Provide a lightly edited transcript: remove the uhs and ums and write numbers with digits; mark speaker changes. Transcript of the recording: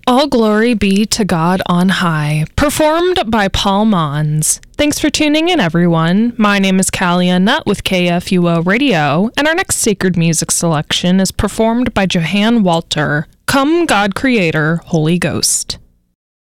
Speaker 1: All glory be to God on high, performed by Paul Mons. Thanks for tuning in, everyone. My name is Callie Nutt with KFUO Radio, and our next sacred music selection is performed by Johann Walter, Come God Creator, Holy Ghost.